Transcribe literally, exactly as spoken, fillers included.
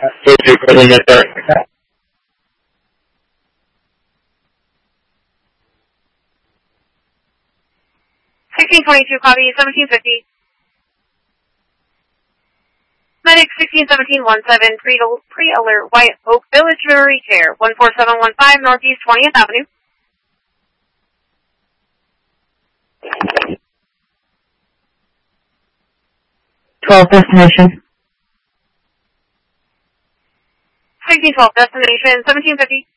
Is recording at start. sixteen twenty-two, copy, seventeen fifty. Medic sixteen seventeen one seven, pre-alert, White Oak Village, Missouri Care, one four seven one five, Northeast twentieth Avenue. twelve destination. sixteen twelve, destination, seventeen fifty.